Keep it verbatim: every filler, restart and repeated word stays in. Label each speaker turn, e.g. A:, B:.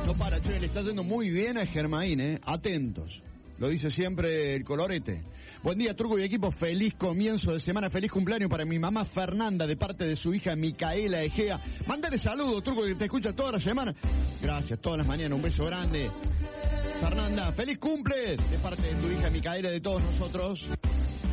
A: No para, che, le está yendo muy bien a Germain, eh. Atentos. Lo dice siempre el colorete. Buen día, Turco y equipo. Feliz comienzo de semana. Feliz cumpleaños para mi mamá Fernanda, de parte de su hija Micaela Egea. Mándale saludos, Turco, que te escucha toda la semana. Gracias, todas las mañanas. Un beso grande. Fernanda, feliz cumple de parte de tu hija Micaela, de todos nosotros.